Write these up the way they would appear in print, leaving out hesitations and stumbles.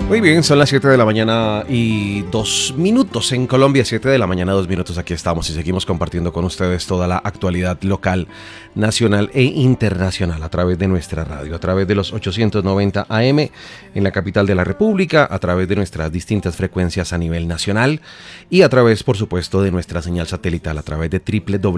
Muy bien, son las 7 de la mañana y 2 minutos en Colombia, 7 de la mañana, 2 minutos, aquí estamos y seguimos compartiendo con ustedes toda la actualidad local, nacional e internacional a través de nuestra radio, a través de los 890 AM en la capital de la República, a través de nuestras distintas frecuencias a nivel nacional y a través, por supuesto, de nuestra señal satelital a través de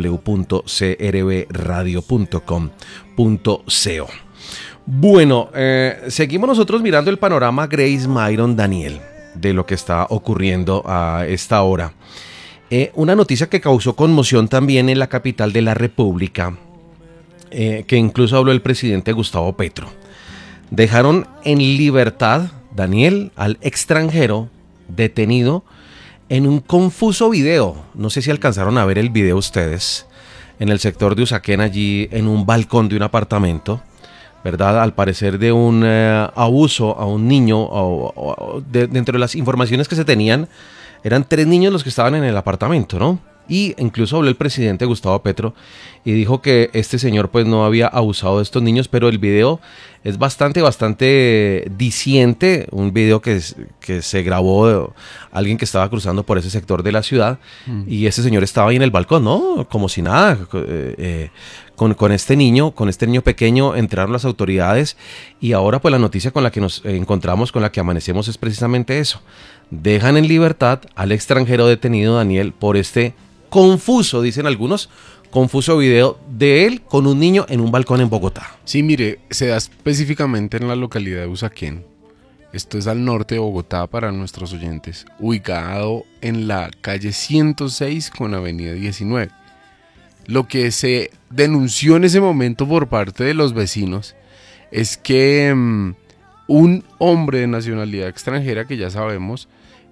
www.crbradio.com.co. Bueno, seguimos nosotros mirando el panorama Grace Myron Daniel de lo que está ocurriendo a esta hora. Una noticia que causó conmoción también en la capital de la República, que incluso habló el presidente Gustavo Petro. Dejaron en libertad, Daniel, al extranjero detenido en un confuso video. No sé si alcanzaron a ver el video ustedes, en el sector de Usaquén, allí en un balcón de un apartamento. ¿Verdad? Al parecer de un abuso a un niño, dentro de las informaciones que se tenían, eran 3 niños los que estaban en el apartamento, ¿no? Y incluso habló el presidente Gustavo Petro y dijo que este señor pues no había abusado de estos niños, pero el video es bastante diciente, un video que se grabó de alguien que estaba cruzando por ese sector de la ciudad y ese señor estaba ahí en el balcón, ¿no? Como si nada, con este niño pequeño. Entraron las autoridades y ahora pues la noticia con la que nos encontramos, con la que amanecemos, es precisamente eso. Dejan en libertad al extranjero detenido, Daniel, por este confuso, dicen algunos, confuso video de él con un niño en un balcón en Bogotá. Sí, mire, se da específicamente en la localidad de Usaquén. Esto es al norte de Bogotá para nuestros oyentes, ubicado en la calle 106 con avenida 19. Lo que se denunció en ese momento por parte de los vecinos es que un hombre de nacionalidad extranjera, que ya sabemos,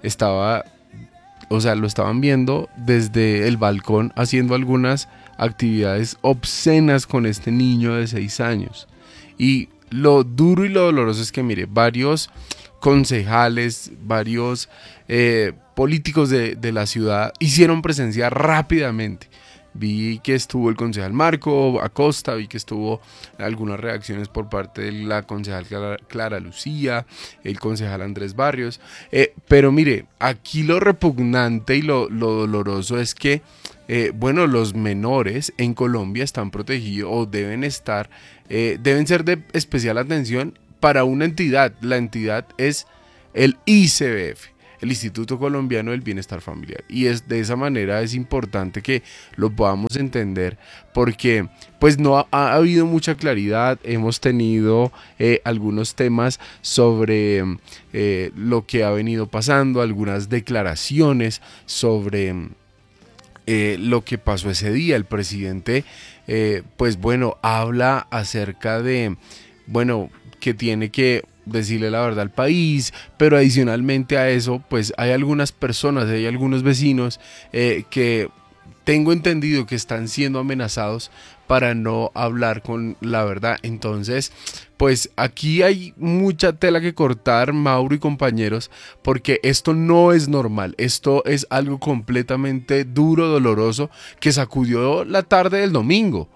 lo estaban viendo desde el balcón haciendo algunas actividades obscenas con este niño de 6 años. Y lo duro y lo doloroso es que, mire, varios concejales, varios políticos de la ciudad hicieron presencia rápidamente. Vi que estuvo el concejal Marco Acosta, vi que estuvo algunas reacciones por parte de la concejal Clara Lucía, el concejal Andrés Barrios. Pero mire, aquí lo repugnante y lo doloroso es que, los menores en Colombia están protegidos o deben ser de especial atención para una entidad. La entidad es el ICBF, el Instituto Colombiano del Bienestar Familiar, y de esa manera es importante que lo podamos entender, porque pues no ha habido mucha claridad. Hemos tenido algunos temas sobre lo que ha venido pasando, algunas declaraciones sobre lo que pasó ese día. El presidente habla acerca de que tiene que decirle la verdad al país, pero adicionalmente a eso, pues hay algunas personas, hay algunos vecinos que tengo entendido que están siendo amenazados para no hablar con la verdad. Entonces, pues aquí hay mucha tela que cortar, Mauro y compañeros, porque esto no es normal. Esto es algo completamente duro, doloroso, que sacudió la tarde del domingo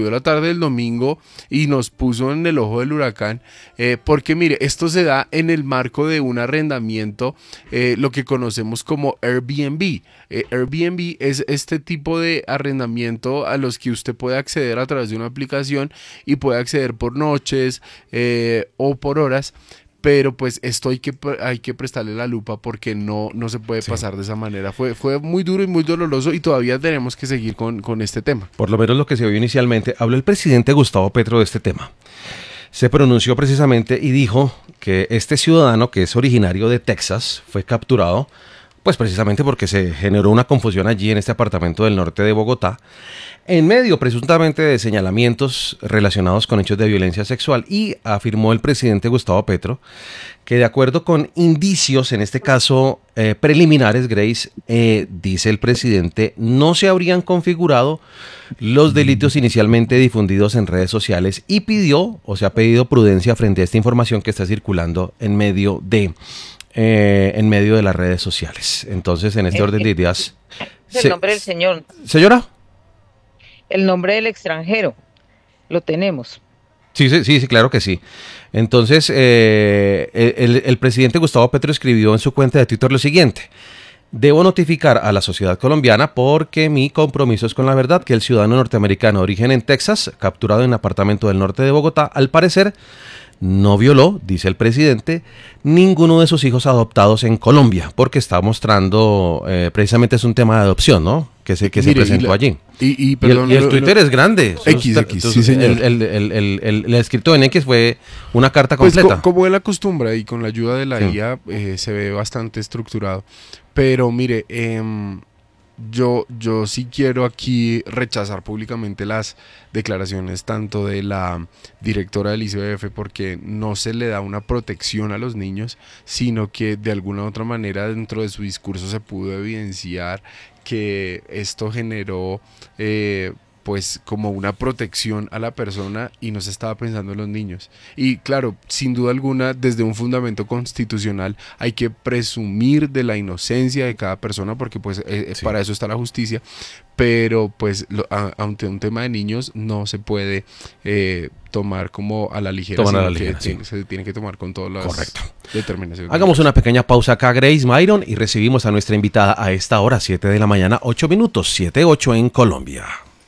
y nos puso en el ojo del huracán, porque mire, esto se da en el marco de un arrendamiento, lo que conocemos como Airbnb. Airbnb es este tipo de arrendamiento a los que usted puede acceder a través de una aplicación y puede acceder por noches o por horas. Pero pues esto hay que prestarle la lupa, porque no se puede pasar de esa manera. Fue muy duro y muy doloroso, y todavía tenemos que seguir con este tema. Por lo menos lo que se vio inicialmente, habló el presidente Gustavo Petro de este tema. Se pronunció precisamente y dijo que este ciudadano, que es originario de Texas, fue capturado pues precisamente porque se generó una confusión allí en este apartamento del norte de Bogotá, en medio presuntamente de señalamientos relacionados con hechos de violencia sexual. Y afirmó el presidente Gustavo Petro que, de acuerdo con indicios, en este caso preliminares, Grace, dice el presidente, no se habrían configurado los delitos inicialmente difundidos en redes sociales, y ha pedido prudencia frente a esta información que está circulando en medio de las redes sociales. Entonces, en este orden de ideas... Es el nombre del señor. ¿Señora? El nombre del extranjero. Lo tenemos. Sí, sí, sí, sí, claro que sí. Entonces, el presidente Gustavo Petro escribió en su cuenta de Twitter lo siguiente. Debo notificar a la sociedad colombiana porque mi compromiso es con la verdad que el ciudadano norteamericano de origen en Texas, capturado en un apartamento del norte de Bogotá, al parecer no violó, dice el presidente, ninguno de sus hijos adoptados en Colombia, porque está mostrando, precisamente es un tema de adopción, ¿no? Que se Mire, presentó allí. perdón, Y el Twitter es grande. X, sí señor. El escrito en X fue una carta Pues completa. como él acostumbra y con la ayuda de la Sí. IA se ve bastante estructurado. Pero mire, yo sí quiero aquí rechazar públicamente las declaraciones tanto de la directora del ICBF porque no se le da una protección a los niños, sino que de alguna u otra manera dentro de su discurso se pudo evidenciar que esto generó pues como una protección a la persona y no se estaba pensando en los niños. Y claro, sin duda alguna, desde un fundamento constitucional hay que presumir de la inocencia de cada persona porque pues Sí. para eso está la justicia, pero pues ante un tema de niños no se puede tomar como a la ligera, Toman a la sino que ligera, sí. se tiene que tomar con todas las Correcto. determinaciones. Hagamos una pequeña pausa acá, Grace Myron, y recibimos a nuestra invitada a esta hora, 7 de la mañana, 8 minutos, 7:08 en Colombia.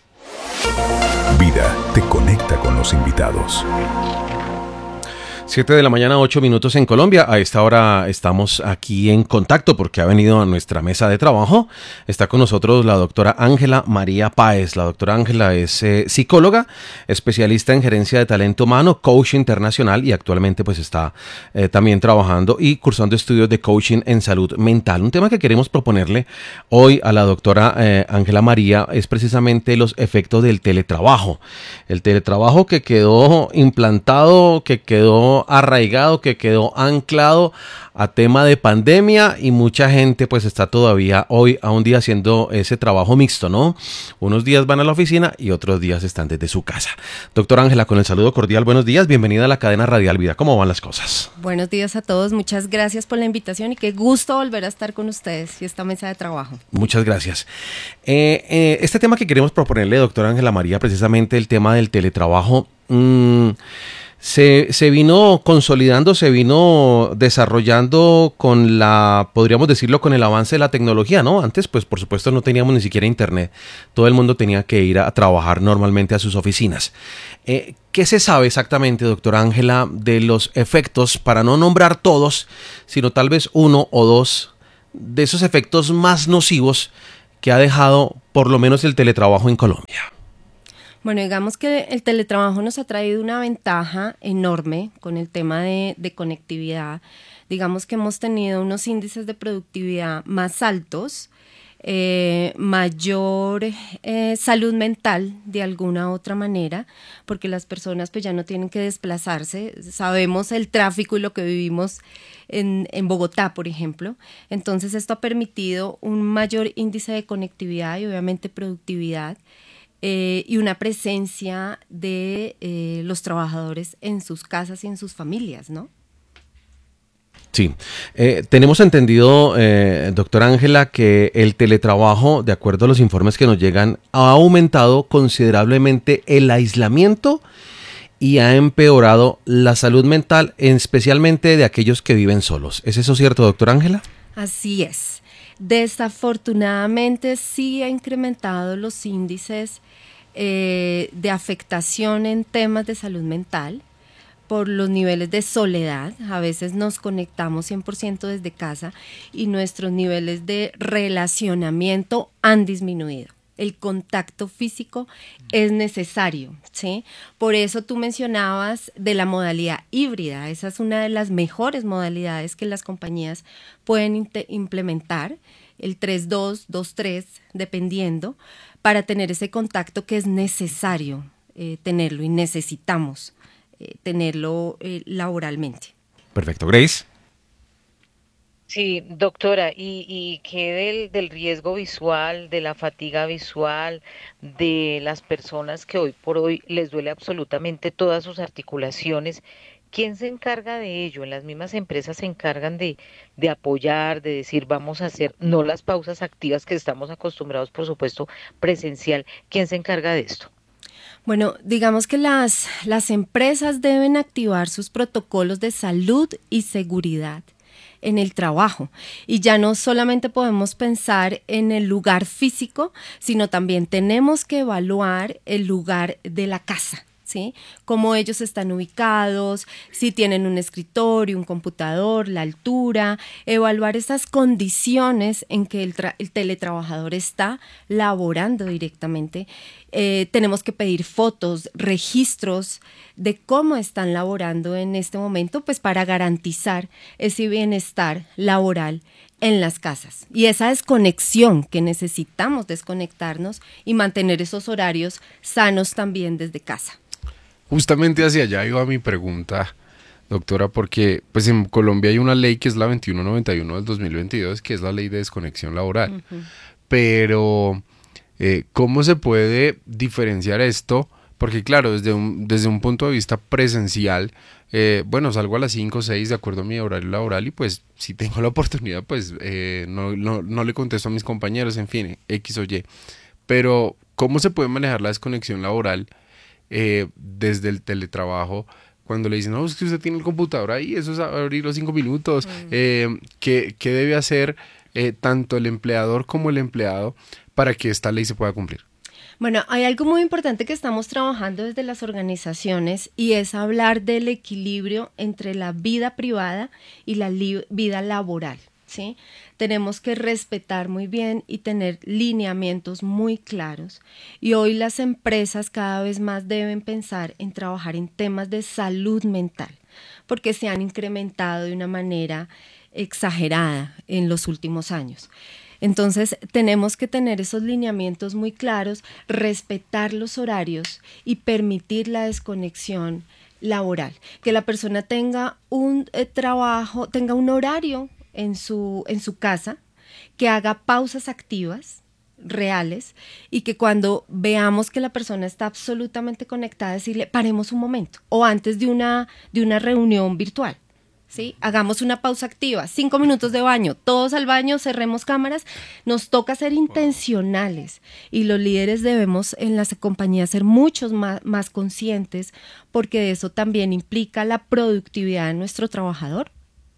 Vida te conecta con los invitados. 7 de la mañana, 8 minutos en Colombia. A esta hora estamos aquí en contacto porque ha venido a nuestra mesa de trabajo. Está con nosotros la doctora Ángela María Páez. La doctora Ángela es psicóloga, especialista en gerencia de talento humano, coach internacional y actualmente pues está también trabajando y cursando estudios de coaching en salud mental. Un tema que queremos proponerle hoy a la doctora Ángela María es precisamente los efectos del teletrabajo. El teletrabajo que quedó implantado, que quedó arraigado, que quedó anclado a tema de pandemia y mucha gente pues está todavía hoy a un día haciendo ese trabajo mixto, ¿no? Unos días van a la oficina y otros días están desde su casa. Doctora Ángela, con el saludo cordial, buenos días, bienvenida a la cadena Radial Vida. ¿Cómo van las cosas? Buenos días a todos, muchas gracias por la invitación y qué gusto volver a estar con ustedes y esta mesa de trabajo. Muchas gracias. Este tema que queremos proponerle, doctora Ángela María, precisamente el tema del teletrabajo, se vino consolidando, se vino desarrollando con podríamos decirlo, con el avance de la tecnología, ¿no? Antes, pues, por supuesto, no teníamos ni siquiera internet. Todo el mundo tenía que ir a trabajar normalmente a sus oficinas. ¿Qué se sabe exactamente, doctora Ángela, de los efectos, para no nombrar todos, sino tal vez uno o dos de esos efectos más nocivos que ha dejado, por lo menos, el teletrabajo en Colombia? Bueno, digamos que el teletrabajo nos ha traído una ventaja enorme con el tema de conectividad. Digamos que hemos tenido unos índices de productividad más altos, mayor salud mental de alguna otra manera, porque las personas pues ya no tienen que desplazarse. Sabemos el tráfico y lo que vivimos en Bogotá, por ejemplo. Entonces esto ha permitido un mayor índice de conectividad y obviamente productividad. Y una presencia de los trabajadores en sus casas y en sus familias, ¿no? Sí, tenemos entendido, doctora Ángela, que el teletrabajo, de acuerdo a los informes que nos llegan, ha aumentado considerablemente el aislamiento y ha empeorado la salud mental, especialmente de aquellos que viven solos. ¿Es eso cierto, doctora Ángela? Así es. Desafortunadamente sí ha incrementado los índices de afectación en temas de salud mental por los niveles de soledad. A veces nos conectamos 100% desde casa y nuestros niveles de relacionamiento han disminuido. El contacto físico es necesario, ¿sí? Por eso tú mencionabas de la modalidad híbrida. Esa es una de las mejores modalidades que las compañías pueden implementar, el 3-2, 2-3, dependiendo, para tener ese contacto que es necesario tenerlo y necesitamos tenerlo laboralmente. Perfecto. Grace. Sí, doctora, ¿y qué del riesgo visual, de la fatiga visual, de las personas que hoy por hoy les duele absolutamente todas sus articulaciones? ¿Quién se encarga de ello? En las mismas empresas se encargan de apoyar, de decir vamos a hacer, no las pausas activas que estamos acostumbrados, por supuesto, presencial. ¿Quién se encarga de esto? Bueno, digamos que las empresas deben activar sus protocolos de salud y seguridad en el trabajo. Y ya no solamente podemos pensar en el lugar físico, sino también tenemos que evaluar el lugar de la casa. ¿Sí? Cómo ellos están ubicados, si tienen un escritorio, un computador, la altura, evaluar esas condiciones en que el teletrabajador está laborando directamente. Tenemos que pedir fotos, registros de cómo están laborando en este momento, pues para garantizar ese bienestar laboral en las casas. Y esa desconexión que necesitamos desconectarnos y mantener esos horarios sanos también desde casa. Justamente hacia allá iba mi pregunta, doctora, porque pues en Colombia hay una ley que es la 2191 del 2022, que es la ley de desconexión laboral. Pero, ¿cómo se puede diferenciar esto? Porque claro, desde un punto de vista presencial, bueno, salgo a las 5 o 6 de acuerdo a mi horario laboral y pues si tengo la oportunidad, pues no le contesto a mis compañeros, en fin, X o Y. Pero, ¿cómo se puede manejar la desconexión laboral desde el teletrabajo, cuando le dicen, no, es que usted tiene el computador ahí, eso es abrir los 5 minutos, ¿qué debe hacer tanto el empleador como el empleado para que esta ley se pueda cumplir? Bueno, hay algo muy importante que estamos trabajando desde las organizaciones y es hablar del equilibrio entre la vida privada y la vida laboral. ¿Sí? Tenemos que respetar muy bien y tener lineamientos muy claros. Y hoy las empresas cada vez más deben pensar en trabajar en temas de salud mental, porque se han incrementado de una manera exagerada en los últimos años. Entonces, tenemos que tener esos lineamientos muy claros, respetar los horarios y permitir la desconexión laboral. Que la persona tenga un trabajo, tenga un horario en su casa, que haga pausas activas, reales, y que cuando veamos que la persona está absolutamente conectada, decirle, paremos un momento, o antes de una reunión virtual, ¿sí? Hagamos una pausa activa, 5 minutos de baño, todos al baño, cerremos cámaras, nos toca ser intencionales, y los líderes debemos en las compañías ser muchos más conscientes, porque de eso también implica la productividad de nuestro trabajador.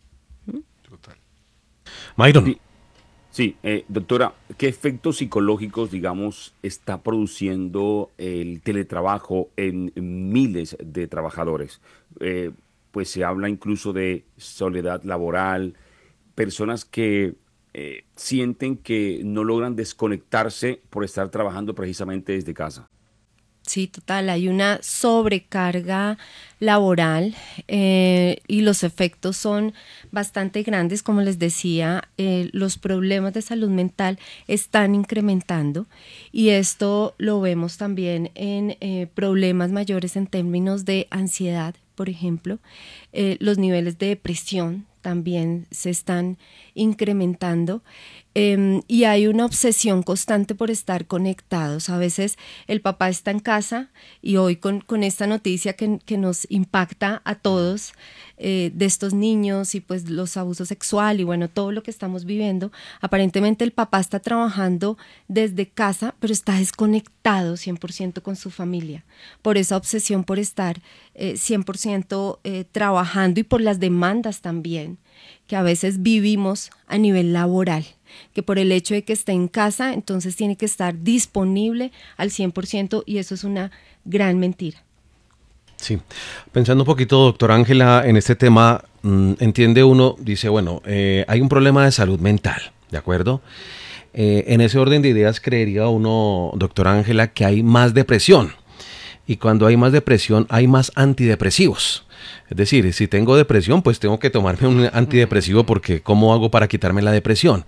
Myron. Sí, doctora, ¿qué efectos psicológicos, digamos, está produciendo el teletrabajo en miles de trabajadores? Pues se habla incluso de soledad laboral, personas que sienten que no logran desconectarse por estar trabajando precisamente desde casa. Sí, total, hay una sobrecarga laboral y los efectos son bastante grandes. Como les decía, los problemas de salud mental están incrementando y esto lo vemos también en problemas mayores en términos de ansiedad, por ejemplo. Los niveles de depresión también se están incrementando. Y hay una obsesión constante por estar conectados. A veces el papá está en casa y hoy con esta noticia que nos impacta a todos de estos niños y pues los abusos sexuales y bueno, todo lo que estamos viviendo, aparentemente el papá está trabajando desde casa, pero está desconectado 100% con su familia, por esa obsesión por estar 100% trabajando y por las demandas también que a veces vivimos a nivel laboral, que por el hecho de que esté en casa, entonces tiene que estar disponible al 100% y eso es una gran mentira. Sí, pensando un poquito, doctora Ángela, en este tema, entiende uno, dice, bueno, hay un problema de salud mental, ¿de acuerdo? En ese orden de ideas creería uno, doctora Ángela, que hay más depresión. Y cuando hay más depresión, hay más antidepresivos. Es decir, si tengo depresión, pues tengo que tomarme un antidepresivo porque ¿cómo hago para quitarme la depresión?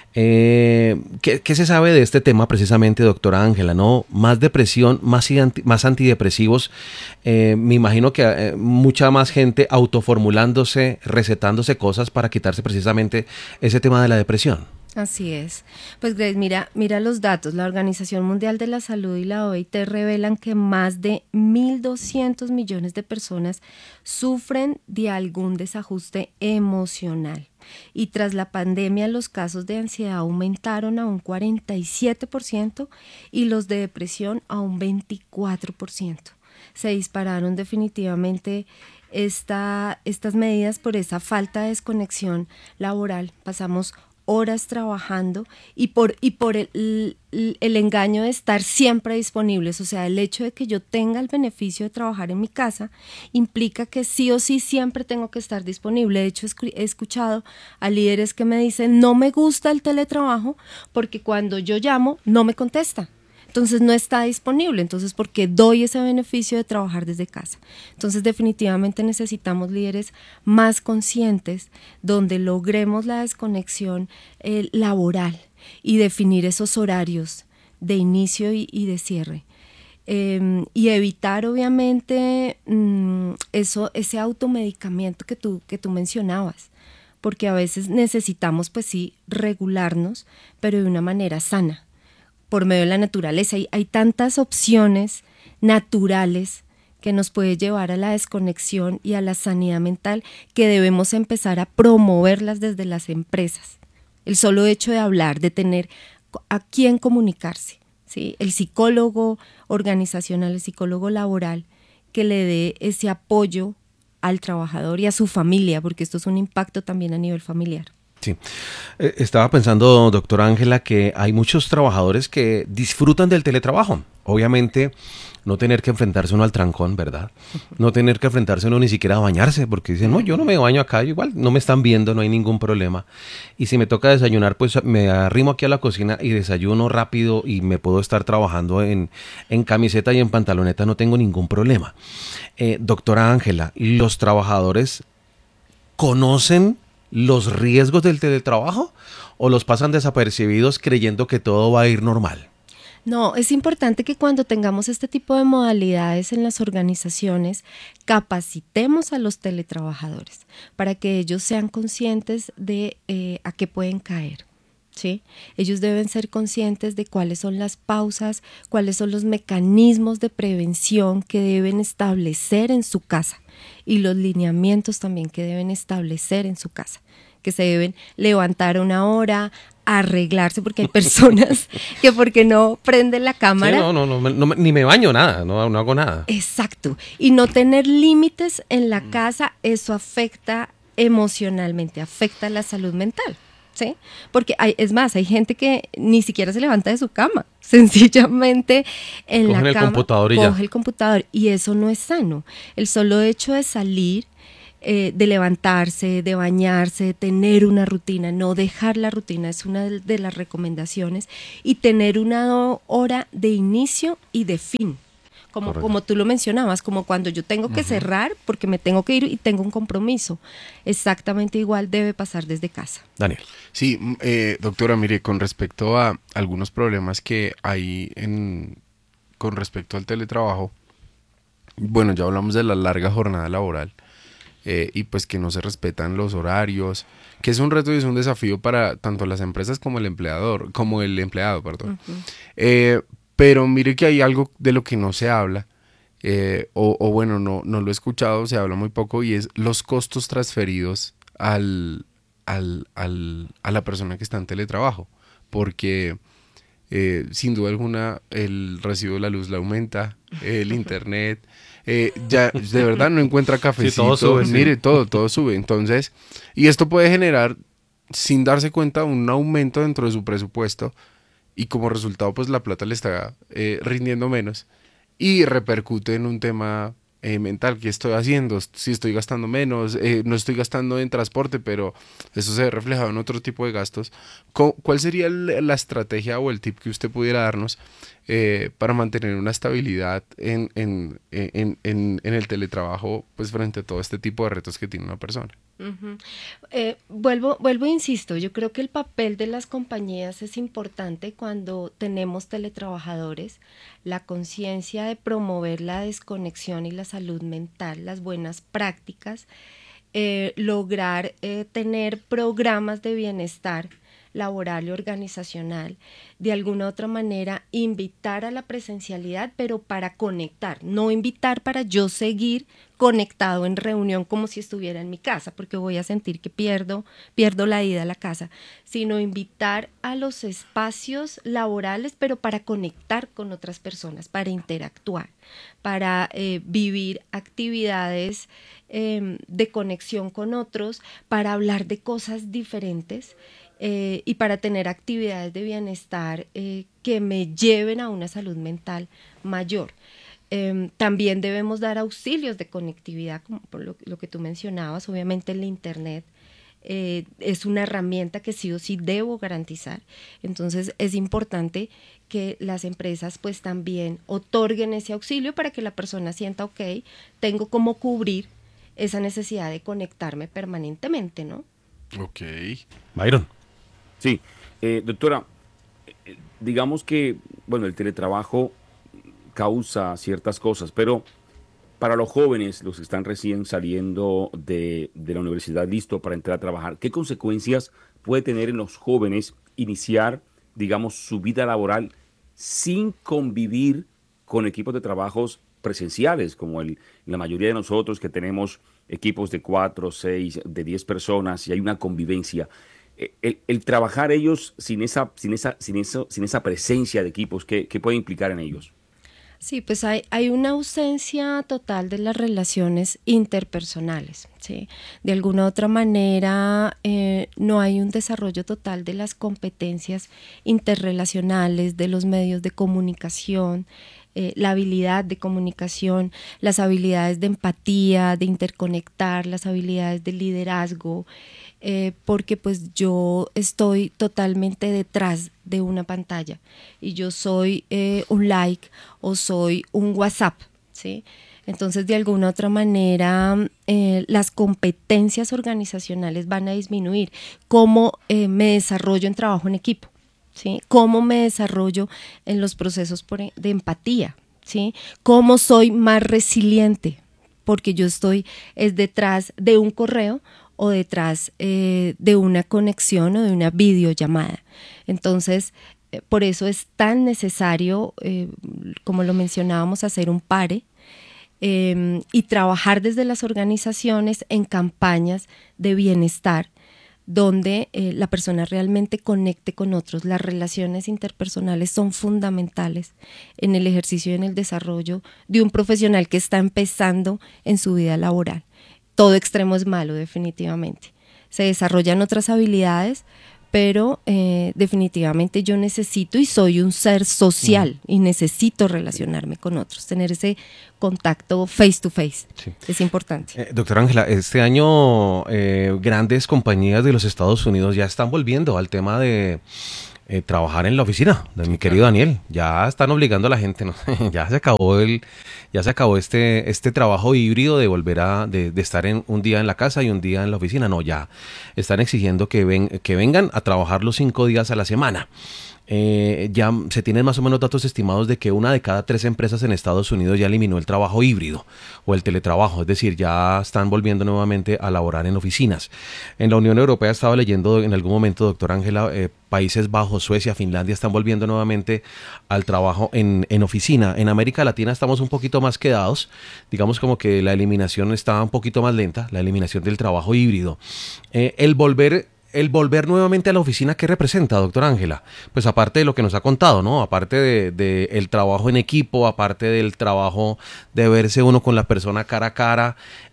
¿Qué se sabe de este tema precisamente, doctora Ángela? ¿No? Más depresión, más antidepresivos. Me imagino que mucha más gente autoformulándose, recetándose cosas para quitarse precisamente ese tema de la depresión. Así es. Pues Grace, mira los datos. La Organización Mundial de la Salud y la OIT revelan que más de 1.200 millones de personas sufren de algún desajuste emocional. Y tras la pandemia, los casos de ansiedad aumentaron a un 47% y los de depresión a un 24%. Se dispararon definitivamente estas medidas por esa falta de desconexión laboral. Pasamos horas trabajando y por el engaño de estar siempre disponibles. O sea, el hecho de que yo tenga el beneficio de trabajar en mi casa implica que sí o sí siempre tengo que estar disponible. De hecho, he escuchado a líderes que me dicen, no me gusta el teletrabajo porque cuando yo llamo no me contesta. Entonces no está disponible, entonces porque doy ese beneficio de trabajar desde casa. Entonces definitivamente necesitamos líderes más conscientes donde logremos la desconexión laboral y definir esos horarios de inicio y de cierre. Y evitar obviamente ese automedicamiento que tú mencionabas, porque a veces necesitamos pues sí regularnos, pero de una manera sana. Por medio de la naturaleza. Hay tantas opciones naturales que nos puede llevar a la desconexión y a la sanidad mental que debemos empezar a promoverlas desde las empresas. El solo hecho de hablar, de tener a quién comunicarse, ¿sí? El psicólogo organizacional, el psicólogo laboral, que le dé ese apoyo al trabajador y a su familia, porque esto es un impacto también a nivel familiar. Sí, estaba pensando, doctora Ángela, que hay muchos trabajadores que disfrutan del teletrabajo. Obviamente, no tener que enfrentarse uno al trancón, ¿verdad? No tener que enfrentarse uno ni siquiera a bañarse, porque dicen, no, yo no me baño acá, igual no me están viendo, no hay ningún problema. Y si me toca desayunar, pues me arrimo aquí a la cocina y desayuno rápido y me puedo estar trabajando en camiseta y en pantaloneta, no tengo ningún problema. Doctora Ángela, ¿los trabajadores conocen los riesgos del teletrabajo o los pasan desapercibidos creyendo que todo va a ir normal? No, es importante que cuando tengamos este tipo de modalidades en las organizaciones, capacitemos a los teletrabajadores para que ellos sean conscientes de a qué pueden caer. ¿Sí? Ellos deben ser conscientes de cuáles son las pausas, cuáles son los mecanismos de prevención que deben establecer en su casa y los lineamientos también que deben establecer en su casa, que se deben levantar a una hora, arreglarse, porque hay personas que porque no prenden la cámara. Sí, no, ni me baño nada, no hago nada. Exacto, y no tener límites en la casa, eso afecta emocionalmente, afecta la salud mental. ¿Sí? Porque hay gente que ni siquiera se levanta de su cama, sencillamente en la cama coge el computador y eso no es sano. El solo hecho de salir, de levantarse, de bañarse, de tener una rutina, no dejar la rutina es una de las recomendaciones, y tener una hora de inicio y de fin. Como tú lo mencionabas, como cuando yo tengo que cerrar porque me tengo que ir y tengo un compromiso. Exactamente igual debe pasar desde casa. Daniel. Sí, doctora, mire, con respecto a algunos problemas que hay con respecto al teletrabajo, bueno, ya hablamos de la larga jornada laboral y pues que no se respetan los horarios, que es un reto y es un desafío para tanto las empresas como el empleado, perdón. Pero mire que hay algo de lo que no se habla, bueno, no lo he escuchado, se habla muy poco, y es los costos transferidos a la persona que está en teletrabajo. Porque sin duda alguna el recibo de la luz le aumenta, el internet, ya de verdad no encuentra cafecito, sí, todo sube, mire, sí. todo sube. Entonces, y esto puede generar, sin darse cuenta, un aumento dentro de su presupuesto. Y como resultado, pues la plata le está rindiendo menos y repercute en un tema mental. ¿Qué estoy haciendo? Si estoy gastando menos, no estoy gastando en transporte, pero eso se ve reflejado en otro tipo de gastos. ¿Cuál sería la estrategia o el tip que usted pudiera darnos para mantener una estabilidad en el teletrabajo, pues frente a todo este tipo de retos que tiene una persona? Uh-huh. Vuelvo e insisto, yo creo que el papel de las compañías es importante cuando tenemos teletrabajadores, la conciencia de promover la desconexión y la salud mental, las buenas prácticas, lograr tener programas de bienestar. laboral y organizacional, de alguna u otra manera invitar a la presencialidad, pero para conectar, no invitar para yo seguir conectado en reunión como si estuviera en mi casa, porque voy a sentir que pierdo la ida a la casa, sino invitar a los espacios laborales, pero para conectar con otras personas, para interactuar, para vivir actividades de conexión con otros, para hablar de cosas diferentes y para tener actividades de bienestar que me lleven a una salud mental mayor. También debemos dar auxilios de conectividad, como por lo que tú mencionabas. Obviamente el Internet es una herramienta que sí o sí debo garantizar. Entonces es importante que las empresas pues también otorguen ese auxilio para que la persona sienta, ok, tengo cómo cubrir esa necesidad de conectarme permanentemente, ¿no? Ok. Byron. Sí, doctora, digamos que, bueno, el teletrabajo causa ciertas cosas, pero para los jóvenes, los que están recién saliendo de la universidad, listo para entrar a trabajar, ¿qué consecuencias puede tener en los jóvenes iniciar, digamos, su vida laboral sin convivir con equipos de trabajos presenciales, como la mayoría de nosotros que tenemos equipos de 4, 6, de 10 personas y hay una convivencia? El trabajar ellos sin esa presencia de equipos, ¿qué puede implicar en ellos? Sí, pues hay una ausencia total de las relaciones interpersonales, ¿sí? De alguna u otra manera no hay un desarrollo total de las competencias interrelacionales, de los medios de comunicación, la habilidad de comunicación, las habilidades de empatía, de interconectar, las habilidades de liderazgo, porque pues yo estoy totalmente detrás de una pantalla y yo soy un like o soy un WhatsApp, ¿sí? Entonces de alguna u otra manera las competencias organizacionales van a disminuir. ¿Cómo me desarrollo en trabajo en equipo? ¿Sí? ¿Cómo me desarrollo en los procesos de empatía? ¿Sí? ¿Cómo soy más resiliente? Porque yo estoy detrás de un correo o detrás de una conexión o de una videollamada. Entonces, por eso es tan necesario, como lo mencionábamos, hacer un PARE y trabajar desde las organizaciones en campañas de bienestar, donde la persona realmente conecte con otros. Las relaciones interpersonales son fundamentales en el ejercicio y en el desarrollo de un profesional que está empezando en su vida laboral. Todo extremo es malo, definitivamente. Se desarrollan otras habilidades, pero definitivamente yo necesito y soy un ser social y necesito relacionarme con otros, tener ese contacto face to face. Sí. Es importante. Doctora Ángela, este año grandes compañías de los Estados Unidos ya están volviendo al tema de trabajar en la oficina de mi querido Daniel. Ya están obligando a la gente, ¿no? Ya se acabó este trabajo híbrido de volver de estar un día en la casa y un día en la oficina. No, ya están exigiendo que vengan a trabajar los 5 días a la semana. Ya se tienen más o menos datos estimados de que 1 de cada 3 empresas en Estados Unidos ya eliminó el trabajo híbrido o el teletrabajo, es decir, ya están volviendo nuevamente a laborar en oficinas. En la Unión Europea estaba leyendo en algún momento, doctora Ángela, Países Bajos, Suecia, Finlandia están volviendo nuevamente al trabajo en oficina. En América Latina estamos un poquito más quedados, digamos como que la eliminación está un poquito más lenta, la eliminación del trabajo híbrido. El volver nuevamente a la oficina, ¿qué representa, doctora Ángela? Pues aparte de lo que nos ha contado, ¿no? Aparte de el trabajo en equipo, aparte del trabajo de verse uno con la persona cara a cara,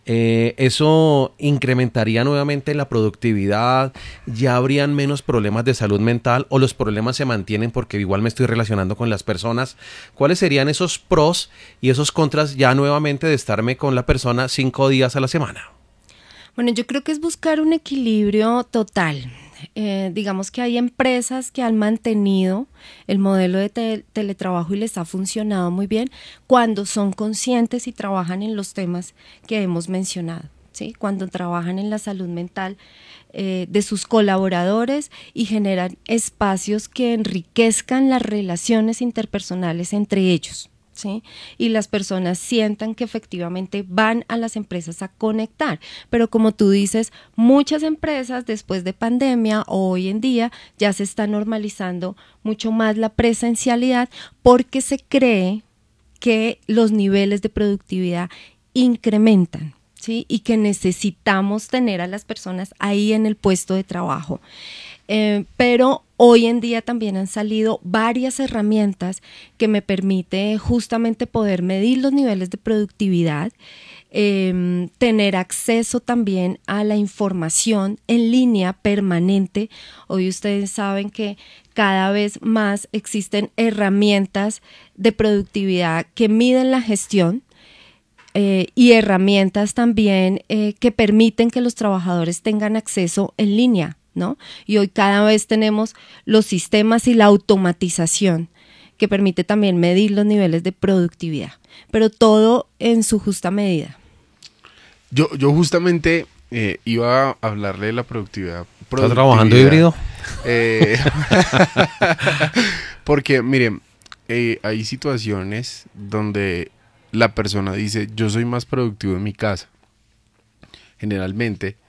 eso incrementaría nuevamente la productividad, ya habrían menos problemas de salud mental o los problemas se mantienen porque igual me estoy relacionando con las personas. ¿Cuáles serían esos pros y esos contras ya nuevamente de estarme con la persona 5 días a la semana? Bueno, yo creo que es buscar un equilibrio total. Digamos que hay empresas que han mantenido el modelo de teletrabajo y les ha funcionado muy bien cuando son conscientes y trabajan en los temas que hemos mencionado, ¿sí? Cuando trabajan en la salud mental de sus colaboradores y generan espacios que enriquezcan las relaciones interpersonales entre ellos, ¿sí? Y las personas sientan que efectivamente van a las empresas a conectar. Pero como tú dices, muchas empresas después de pandemia o hoy en día ya se está normalizando mucho más la presencialidad porque se cree que los niveles de productividad incrementan, ¿sí? Y que necesitamos tener a las personas ahí en el puesto de trabajo. Pero hoy en día también han salido varias herramientas que me permite justamente poder medir los niveles de productividad, tener acceso también a la información en línea permanente. Hoy ustedes saben que cada vez más existen herramientas de productividad que miden la gestión, y herramientas también que permiten que los trabajadores tengan acceso en línea, ¿no? Y hoy cada vez tenemos los sistemas y la automatización que permite también medir los niveles de productividad, pero todo en su justa medida. Yo justamente iba a hablarle de la productividad. ¿Estás trabajando híbrido? Porque, miren, hay situaciones donde la persona dice, yo soy más productivo en mi casa. Generalmente,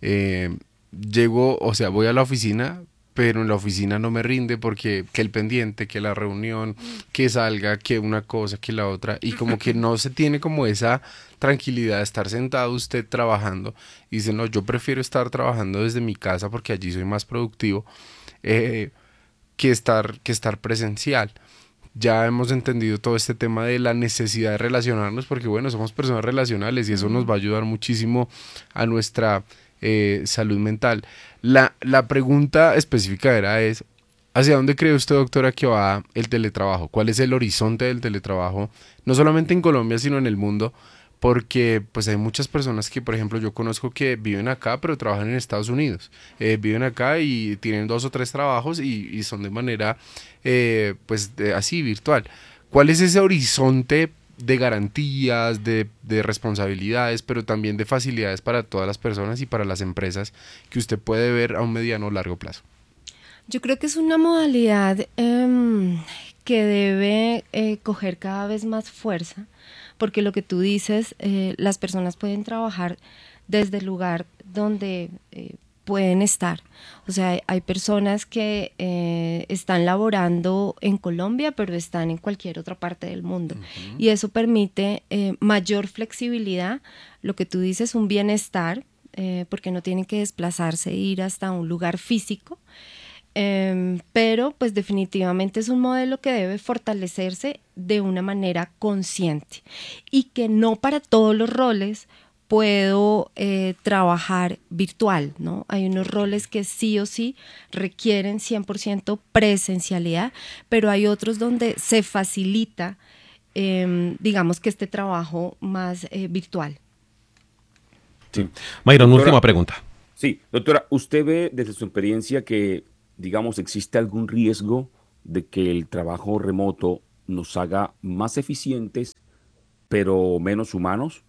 llego, o sea, voy a la oficina, pero en la oficina no me rinde porque que el pendiente, que la reunión, que salga, que una cosa, que la otra, y como que no se tiene como esa tranquilidad de estar sentado usted trabajando, y dice, no, yo prefiero estar trabajando desde mi casa porque allí soy más productivo, que estar presencial. Ya hemos entendido todo este tema de la necesidad de relacionarnos porque, bueno, somos personas relacionales y eso nos va a ayudar muchísimo a nuestra salud mental. La pregunta específica es, ¿hacia dónde cree usted, doctora, que va el teletrabajo? ¿Cuál es el horizonte del teletrabajo? No solamente en Colombia, sino en el mundo, porque pues hay muchas personas que, por ejemplo, yo conozco que viven acá, pero trabajan en Estados Unidos. Viven acá y tienen 2 o 3 trabajos y son de manera, así, virtual. ¿Cuál es ese horizonte de garantías, de responsabilidades, pero también de facilidades para todas las personas y para las empresas que usted puede ver a un mediano o largo plazo? Yo creo que es una modalidad que debe coger cada vez más fuerza, porque lo que tú dices, las personas pueden trabajar desde el lugar donde pueden estar. O sea, hay personas que están laborando en Colombia, pero están en cualquier otra parte del mundo. Uh-huh. Y eso permite mayor flexibilidad, lo que tú dices, un bienestar, porque no tienen que desplazarse e ir hasta un lugar físico. Pero pues definitivamente es un modelo que debe fortalecerse de una manera consciente y que no para todos los roles puedo trabajar virtual, ¿no? Hay unos roles que sí o sí requieren 100% presencialidad, pero hay otros donde se facilita, digamos que este trabajo más virtual. Sí. Mayron, última pregunta. Sí, doctora, ¿usted ve desde su experiencia que, digamos, existe algún riesgo de que el trabajo remoto nos haga más eficientes, pero menos humanos?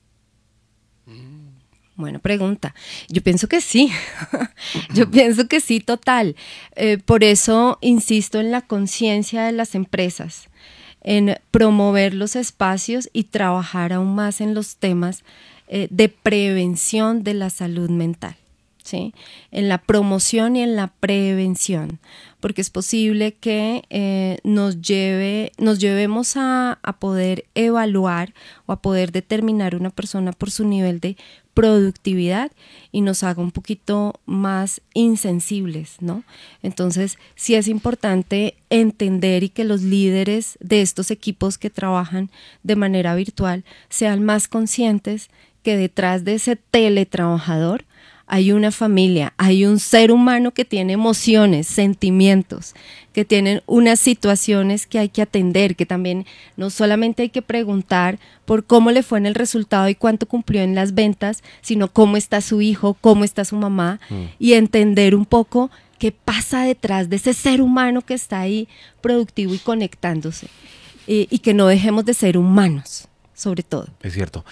Buena pregunta. Yo pienso que sí. Yo pienso que sí, total. Por eso insisto en la conciencia de las empresas, en promover los espacios y trabajar aún más en los temas de prevención de la salud mental. ¿Sí? En la promoción y en la prevención, porque es posible que nos llevemos a poder evaluar o a poder determinar una persona por su nivel de productividad y nos haga un poquito más insensibles, ¿no? Entonces, sí es importante entender y que los líderes de estos equipos que trabajan de manera virtual sean más conscientes que detrás de ese teletrabajador hay una familia, hay un ser humano que tiene emociones, sentimientos, que tienen unas situaciones que hay que atender, que también no solamente hay que preguntar por cómo le fue en el resultado y cuánto cumplió en las ventas, sino cómo está su hijo, cómo está su mamá, y entender un poco qué pasa detrás de ese ser humano que está ahí productivo y conectándose, y que no dejemos de ser humanos. sobre todo. Es cierto.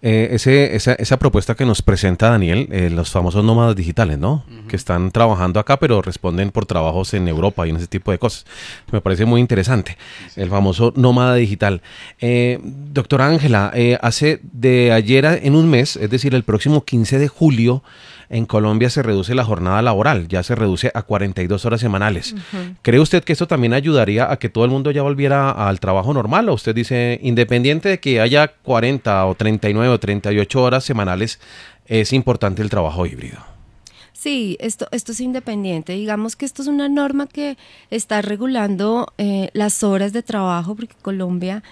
Esa propuesta que nos presenta Daniel, los famosos nómadas digitales, ¿no? Que están trabajando acá, pero responden por trabajos en Europa y en ese tipo de cosas. Me parece muy interesante. El famoso nómada digital. Doctora Ángela, hace de ayer en un mes, es decir, el próximo 15 de julio, en Colombia se reduce la jornada laboral, ya se reduce a 42 horas semanales. ¿Cree usted que esto también ayudaría a que todo el mundo ya volviera al trabajo normal? ¿O usted dice, independiente de que haya 40 o 39 o 38 horas semanales, es importante el trabajo híbrido? Sí, esto es independiente. Digamos que esto es una norma que está regulando las horas de trabajo, porque Colombia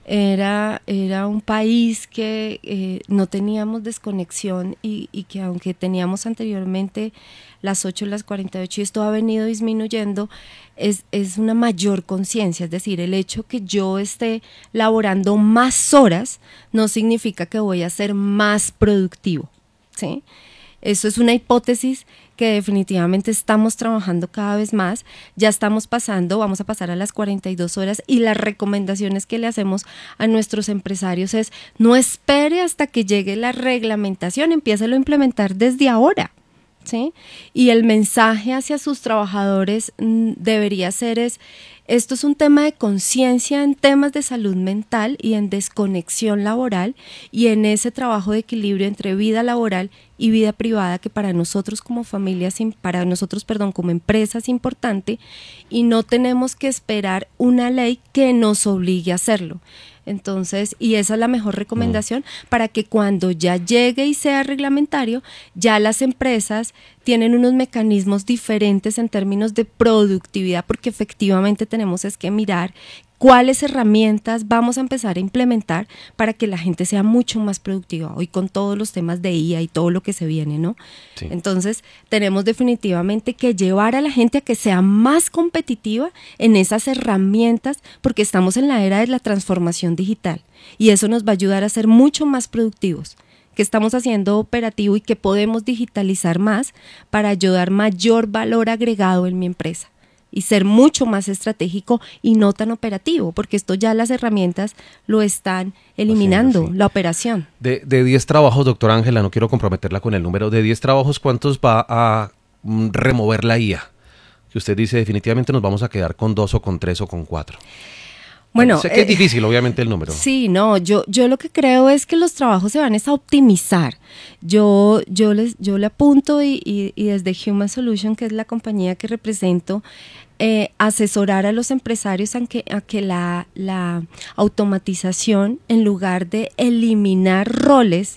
era un país que no teníamos desconexión y que aunque teníamos anteriormente las 8, las 48 y esto ha venido disminuyendo, es una mayor conciencia. Es decir, el hecho que yo esté laborando más horas no significa que voy a ser más productivo, ¿sí? Eso es una hipótesis que definitivamente estamos trabajando cada vez más. Ya vamos a pasar a las 42 horas y las recomendaciones que le hacemos a nuestros empresarios es no espere hasta que llegue la reglamentación, empiécelo a implementar desde ahora, ¿sí? Y el mensaje hacia sus trabajadores debería ser esto es un tema de conciencia en temas de salud mental y en desconexión laboral y en ese trabajo de equilibrio entre vida laboral y vida privada que para nosotros como familias, como empresas es importante y no tenemos que esperar una ley que nos obligue a hacerlo. Entonces, y esa es la mejor recomendación para que cuando ya llegue y sea reglamentario, ya las empresas tienen unos mecanismos diferentes en términos de productividad, porque efectivamente tenemos que mirar cuáles herramientas vamos a empezar a implementar para que la gente sea mucho más productiva, hoy con todos los temas de IA y todo lo que se viene, ¿no? Sí. Entonces, tenemos definitivamente que llevar a la gente a que sea más competitiva en esas herramientas, porque estamos en la era de la transformación digital y eso nos va a ayudar a ser mucho más productivos, que estamos haciendo operativo y que podemos digitalizar más para ayudar mayor valor agregado en mi empresa y ser mucho más estratégico y no tan operativo, porque esto ya las herramientas lo están eliminando, la operación. De 10 trabajos, doctora Ángela, no quiero comprometerla con el número, de 10 trabajos, ¿cuántos va a remover la IA? Que usted dice, definitivamente nos vamos a quedar con 2 o con 3 o con 4. Sé que es difícil, obviamente, el número. Sí, no, yo lo que creo es que los trabajos se van a optimizar. Yo le apunto y desde Human Solution, que es la compañía que represento, asesorar a los empresarios a que la automatización, en lugar de eliminar roles,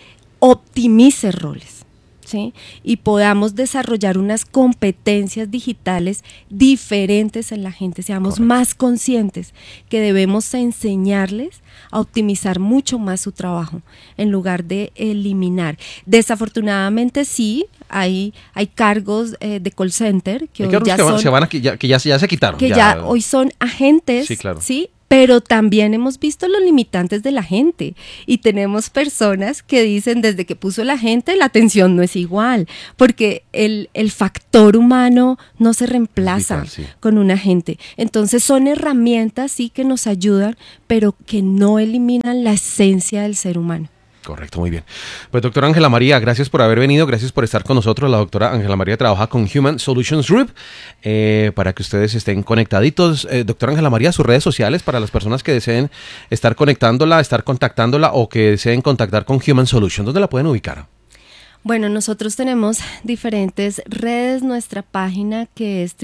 optimice roles. ¿Sí? Y podamos desarrollar unas competencias digitales diferentes en la gente, seamos más conscientes que debemos enseñarles a optimizar mucho más su trabajo en lugar de eliminar. Desafortunadamente sí, hay cargos de call center que hoy ya se quitaron. Que ya hoy son agentes, sí, claro. ¿sí? Pero también hemos visto los limitantes de la gente y tenemos personas que dicen desde que puso la gente la atención no es igual, porque el factor humano no se reemplaza con un agente. Entonces son herramientas sí que nos ayudan, pero que no eliminan la esencia del ser humano. Correcto, muy bien. Pues doctora Ángela María, gracias por haber venido, gracias por estar con nosotros. La doctora Ángela María trabaja con Human Solutions Group para que ustedes estén conectaditos. Doctora Ángela María, sus redes sociales para las personas que deseen estar conectándola, estar contactándola o que deseen contactar con Human Solutions, ¿dónde la pueden ubicar? Bueno, nosotros tenemos diferentes redes, nuestra página que es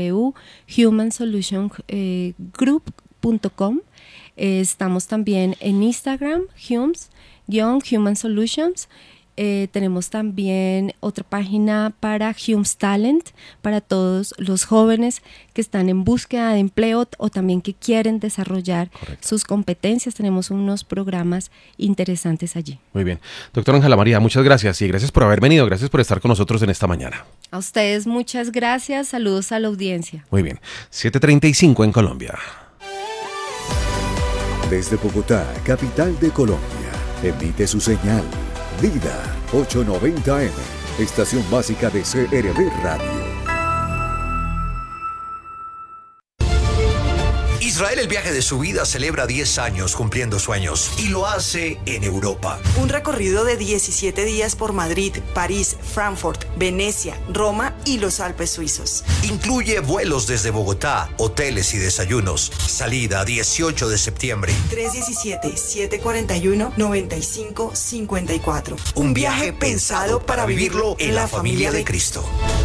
www.humansolutionsgroup.com. Estamos también en Instagram, Human Solutions. Tenemos también otra página para Hume's Talent, para todos los jóvenes que están en búsqueda de empleo o también que quieren desarrollar sus competencias. Tenemos unos programas interesantes allí. Muy bien. Doctora Ángela María, muchas gracias y gracias por haber venido, gracias por estar con nosotros en esta mañana. A ustedes muchas gracias, saludos a la audiencia. Muy bien, 7:35 en Colombia. Desde Bogotá, capital de Colombia, emite su señal Vida 890M, estación básica de CRB Radio. Israel, el viaje de su vida, celebra 10 años cumpliendo sueños y lo hace en Europa. Un recorrido de 17 días por Madrid, París, Frankfurt, Venecia, Roma y los Alpes suizos. Incluye vuelos desde Bogotá, hoteles y desayunos. Salida 18 de septiembre. 317-741-9554. Un viaje pensado para vivirlo en la familia de Cristo.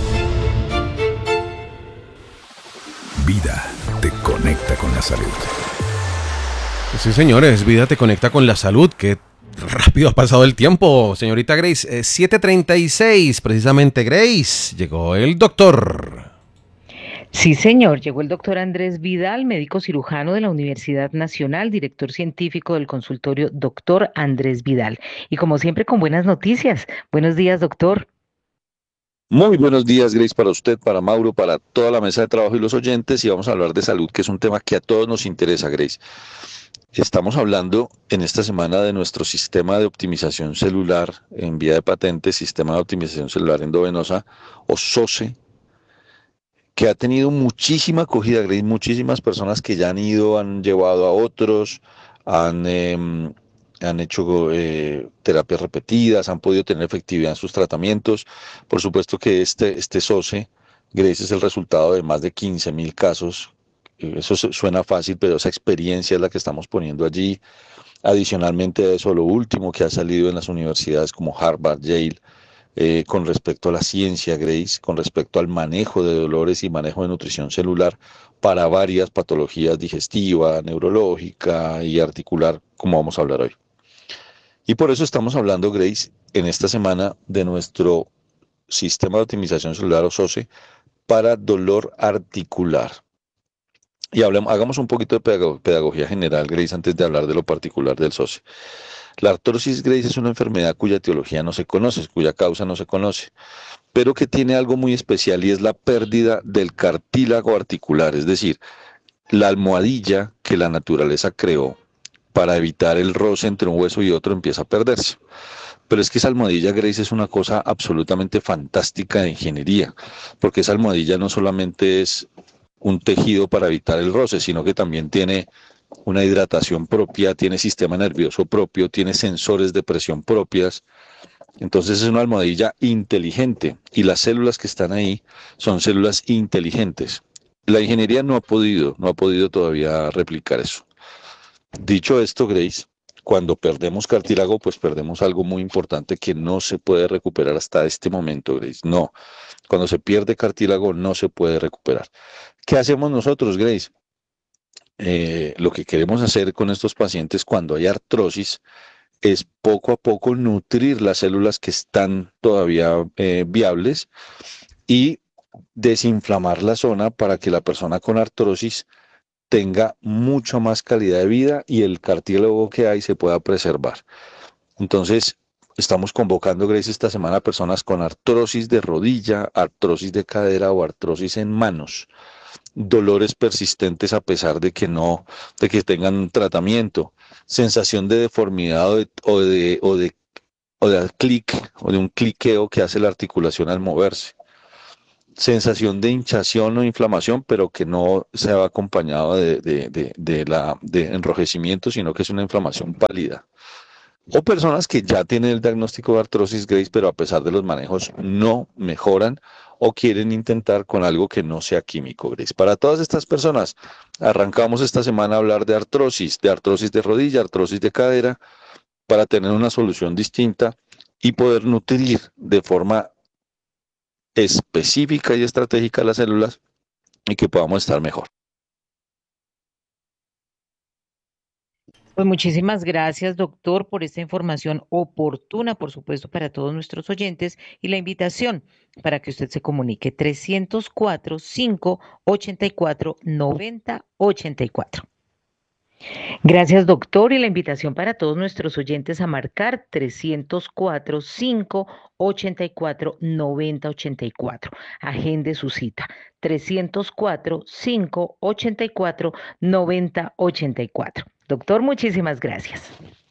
Vida te conecta con la salud. Sí, señores, Vida te conecta con la salud. Qué rápido ha pasado el tiempo, señorita Grace. 7:36, precisamente, Grace. Llegó el doctor. Sí, señor. Llegó el doctor Andrés Vidal, médico cirujano de la Universidad Nacional, director científico del consultorio Doctor Andrés Vidal. Y como siempre, con buenas noticias. Buenos días, doctor. Muy buenos días, Grace, para usted, para Mauro, para toda la mesa de trabajo y los oyentes, y vamos a hablar de salud, que es un tema que a todos nos interesa, Grace. Estamos hablando en esta semana de nuestro sistema de optimización celular en vía de patente, sistema de optimización celular endovenosa, o SOCE, que ha tenido muchísima acogida, Grace, muchísimas personas que ya han ido, han llevado a otros, han hecho terapias repetidas, han podido tener efectividad en sus tratamientos. Por supuesto que este SOCE, Grace, es el resultado de más de 15.000 casos. Eso suena fácil, pero esa experiencia es la que estamos poniendo allí. Adicionalmente a eso, lo último que ha salido en las universidades como Harvard, Yale, con respecto a la ciencia, Grace, con respecto al manejo de dolores y manejo de nutrición celular para varias patologías digestiva, neurológica y articular, como vamos a hablar hoy. Y por eso estamos hablando, Grace, en esta semana de nuestro sistema de optimización celular o SOCE para dolor articular. Y hagamos un poquito de pedagogía general, Grace, antes de hablar de lo particular del SOCE. La artrosis, Grace, es una enfermedad cuya etiología no se conoce, cuya causa no se conoce, pero que tiene algo muy especial y es la pérdida del cartílago articular, es decir, la almohadilla que la naturaleza creó para evitar el roce entre un hueso y otro empieza a perderse. Pero es que esa almohadilla, Grace, es una cosa absolutamente fantástica de ingeniería, porque esa almohadilla no solamente es un tejido para evitar el roce, sino que también tiene una hidratación propia, tiene sistema nervioso propio, tiene sensores de presión propias. Entonces es una almohadilla inteligente y las células que están ahí son células inteligentes. La ingeniería no ha podido todavía replicar eso. Dicho esto, Grace, cuando perdemos cartílago, pues perdemos algo muy importante que no se puede recuperar hasta este momento, Grace. No, cuando se pierde cartílago no se puede recuperar. ¿Qué hacemos nosotros, Grace? Lo que queremos hacer con estos pacientes cuando hay artrosis es poco a poco nutrir las células que están todavía viables y desinflamar la zona para que la persona con artrosis tenga mucha más calidad de vida y el cartílago que hay se pueda preservar. Entonces, estamos convocando, Grace, esta semana a personas con artrosis de rodilla, artrosis de cadera o artrosis en manos, dolores persistentes a pesar de que tengan tratamiento, sensación de deformidad o de clic o de un cliqueo que hace la articulación al moverse, sensación de hinchazón o inflamación, pero que no se va acompañado de enrojecimiento, sino que es una inflamación pálida. O personas que ya tienen el diagnóstico de artrosis, Grace, pero a pesar de los manejos no mejoran o quieren intentar con algo que no sea químico, Grace. Para todas estas personas, arrancamos esta semana a hablar de artrosis de rodilla, artrosis de cadera, para tener una solución distinta y poder nutrir de forma específica y estratégica las células y que podamos estar mejor. Pues muchísimas gracias, doctor, por esta información oportuna, por supuesto, para todos nuestros oyentes y la invitación para que usted se comunique 304-584-9084. Gracias, doctor, y la invitación para todos nuestros oyentes a marcar 304-584-9084. Agende su cita, 304-584-9084. Doctor, muchísimas gracias.